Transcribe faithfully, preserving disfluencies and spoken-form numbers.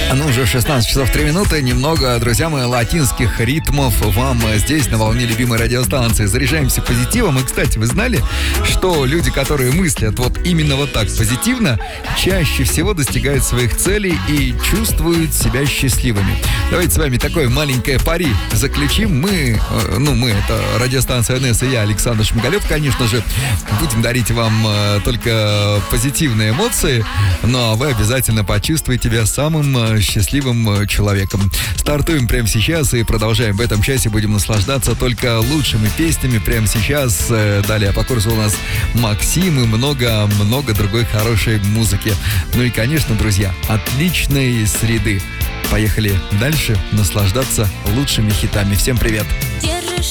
А ну уже шестнадцать часов три минуты. Немного, друзья мои, латинских ритмов вам здесь на волне любимой радиостанции. Заряжаемся позитивом. И, кстати, вы знали, что люди, которые мыслят вот именно вот так позитивно, чаще всего достигают своих целей и чувствуют себя счастливыми. Давайте с вами такое маленькое пари заключим. Мы, ну мы, это радиостанция эн эс и я, Александр Шмигалев, конечно же, будем дарить вам только позитивные эмоции, но вы обязательно почувствуете себя самым счастливым человеком. Стартуем прямо сейчас и продолжаем. В этом часе будем наслаждаться только лучшими песнями прямо сейчас. Далее по курсу у нас Максим и много-много другой хорошей музыки. Ну и, конечно, друзья, отличной среды. Поехали дальше наслаждаться лучшими хитами. Всем привет!